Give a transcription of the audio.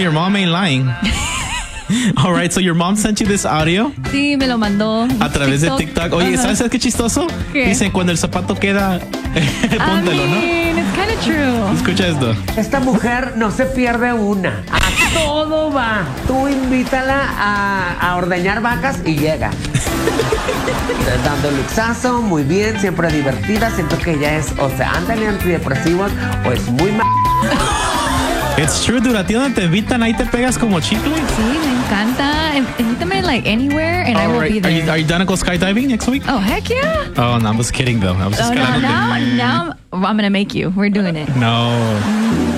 your mom ain't lying. All right, so your mom sent you this audio Sí, me lo mandó. a través de TikTok. Oye, ¿sabes qué chistoso? ¿Qué? Dicen, cuando el zapato queda, póntelo, ¿no? It's kind of true. Escucha esto. Esta mujer no se pierde una. A todo va. Tú invítala a ordeñar vacas y llega. Dando luxazo, muy bien, siempre divertida. Siento que ella es, o sea, anda en antidepresivos o es muy It's true, dude. A ti donde te invitan, ahí te pegas como chicle. Sí, me encanta. Invítame like anywhere and I will be there. Are you done to go skydiving next week? Oh, heck yeah. Oh, no, I was kidding, though. I was just Oh, no, kidding. now I'm going to make you. We're doing it. No.